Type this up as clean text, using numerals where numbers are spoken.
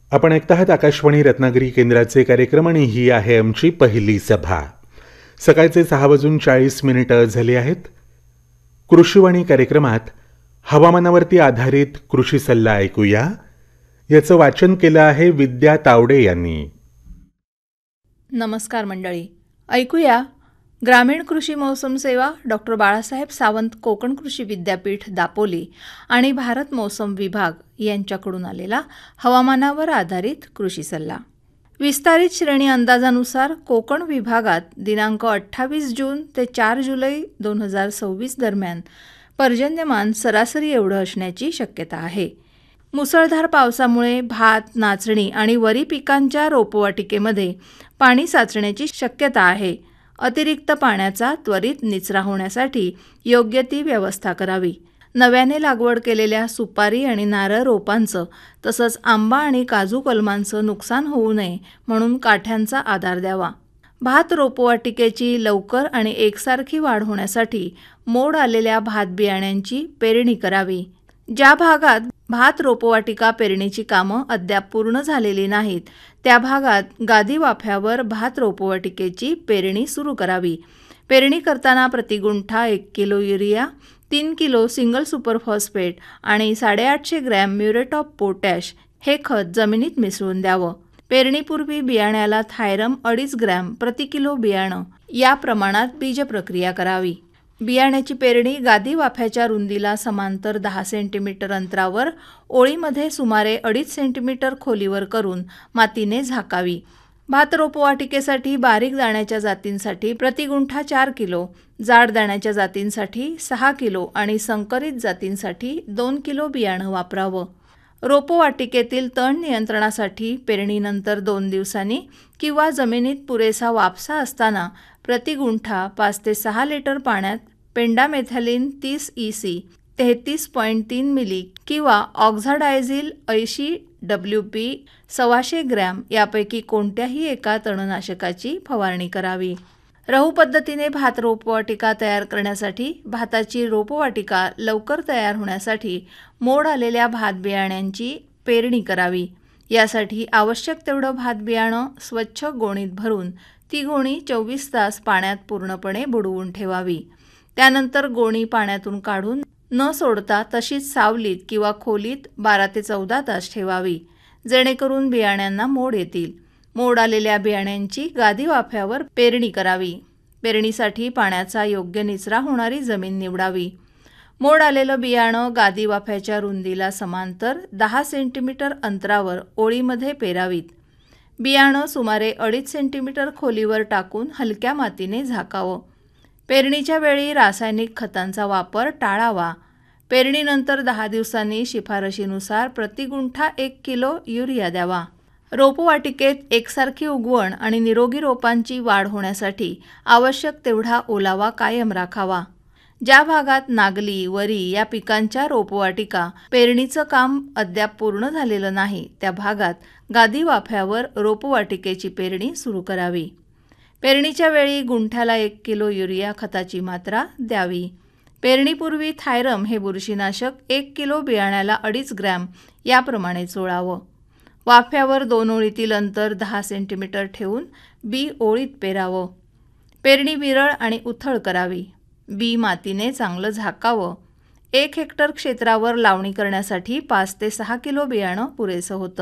आपण ऐकत आहात आकाशवाणी रत्नागिरी केंद्राचे कार्यक्रम आणि ही आहे आमची पहिली सभा. सकाळचे 6:40 झाले आहेत. कृषीवाणी कार्यक्रमात हवामानावरती आधारित कृषी सल्ला ऐकूया. याचं वाचन केलं आहे विद्या तावडे यांनी. नमस्कार मंडळी, ऐकूया ग्रामीण कृषी मौसम सेवा डॉक्टर बाळासाहेब सावंत कोकण कृषी विद्यापीठ दापोली आणि भारत मौसम विभाग यांच्याकडून आलेला हवामानावर आधारित कृषी सल्ला. विस्तारित श्रेणी अंदाजानुसार कोकण विभागात दिनांक 28 जून ते 4 जुलै 2026 दरम्यान पर्जन्यमान सरासरी एवढं असण्याची शक्यता आहे. मुसळधार पावसामुळे भात, नाचणी आणि वरी पिकांच्या रोपवाटिकेमध्ये पाणी साचण्याची शक्यता आहे. अतिरिक्त पाण्याचा त्वरित निचरा होण्यासाठी योग्य ती व्यवस्था करावी. नव्याने लागवड केलेल्या सुपारी आणि नारळ रोपांचं तसंच आंबा आणि काजू कलमांचं नुकसान होऊ नये म्हणून काठ्यांचा आधार द्यावा. भात रोपवाटिकेची लवकर आणि एकसारखी वाढ होण्यासाठी मोड आलेल्या भात बियाण्यांची पेरणी करावी. ज्या भागात भात रोपवाटिका पेरणीची कामं अद्याप पूर्ण झालेली नाहीत त्या भागात गादी वाफ्यावर भात रोपवाटिकेची पेरणी सुरू करावी. पेरणी करताना प्रतिगुंठा 1 kilo urea, 3 kilo single super phosphate आणि 850 ग्रॅम म्युरेट ऑफ पोटॅश हे खत जमिनीत मिसळून द्यावं. पेरणीपूर्वी बियाण्याला थायरम 2.5 ग्रॅम प्रति किलो बियाणं या प्रमाणात बीजप्रक्रिया करावी. बियाण्याची पेरणी गादी वाफ्याच्या रुंदीला समांतर 10 सेंटीमीटर अंतरावर ओळीमध्ये सुमारे 2.5 सेंटीमीटर खोलीवर करून मातीने झाकावी. भात रोपवाटिकेसाठी बारीक दाण्याच्या जातींसाठी प्रतिगुंठा 4 किलो, जाड दाण्याच्या जातींसाठी 6 किलो आणि संकरित जातींसाठी 2 किलो बियाणं वापरावं. रोपवाटिकेतील तण नियंत्रणासाठी पेरणीनंतर 2 दिवसांनी किंवा जमिनीत पुरेसा वापसा असताना प्रतिगुंठा 5 ते 6 लिटर पाण्यात पेंडामेथॅलिन 30 EC 33.3 मिली किंवा ऑक्झाडायझिल 80 WP 125 ग्रॅम यापैकी कोणत्याही एका तणनाशकाची फवारणी करावी. रहू पद्धतीने भात रोपवाटिका तयार करण्यासाठी भाताची रोपवाटिका लवकर तयार होण्यासाठी मोड आलेल्या भात बियाण्यांची पेरणी करावी. यासाठी आवश्यक तेवढं भात बियाणं स्वच्छ गोणीत भरून ती गोणी 24 तास पाण्यात पूर्णपणे बुडवून ठेवावी. त्यानंतर गोणी पाण्यातून काढून न सोडता तशीच सावलीत किंवा खोलीत 12 ते 14 तास ठेवावी, जेणेकरून बियाण्यांना मोड येतील. मोड आलेल्या बियाण्यांची गादी वाफ्यावर पेरणी करावी. पेरणीसाठी पाण्याचा योग्य निचरा होणारी जमीन निवडावी. मोड आलेलं बियाणं गादी वाफ्याच्या रुंदीला समांतर 10 सेंटीमीटर अंतरावर ओळीमध्ये पेरावीत. बियाणं सुमारे 2.5 सेंटीमीटर खोलीवर टाकून हलक्या मातीने झाकावं. पेरणीच्या वेळी रासायनिक खतांचा वापर टाळावा. पेरणीनंतर 10 दिवसांनी शिफारशीनुसार प्रतिगुंठा 1 किलो युरिया द्यावा. रोपवाटिकेत एकसारखी उगवण आणि निरोगी रोपांची वाढ होण्यासाठी आवश्यक तेवढा ओलावा कायम राखावा. ज्या भागात नागली, वरी या पिकांच्या रोपवाटिका पेरणीचं काम अद्याप पूर्ण झालेलं नाही त्या भागात गादी वाफ्यावर रोपवाटिकेची पेरणी सुरू करावी. पेरणीच्या वेळी गुंठ्याला 1 किलो युरिया खताची मात्रा द्यावी. पेरणीपूर्वी थायरम हे बुरशीनाशक 1 किलो बियाण्याला 2.5 ग्रॅम याप्रमाणे चोळावं. वाफ्यावर 2 ओळीतील अंतर 10 सेंटीमीटर ठेवून बी ओळीत पेरावं. पेरणी विरळ आणि उथळ करावी. बी मातीने चांगलं झाकावं. 1 हेक्टर क्षेत्रावर लावणी करण्यासाठी 5 ते 6 किलो बियाणं पुरेसं होतं.